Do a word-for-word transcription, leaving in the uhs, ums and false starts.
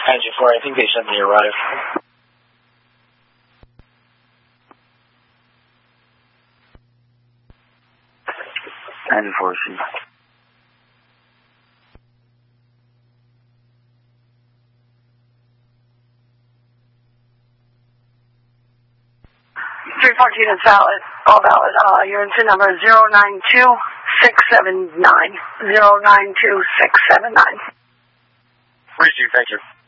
Engine four, I think they suddenly arrived. Engine four, see. three fourteen is valid, all valid. Uh, your engine number is zero nine two six seven nine. zero nine two six seven nine. Receive, thank you.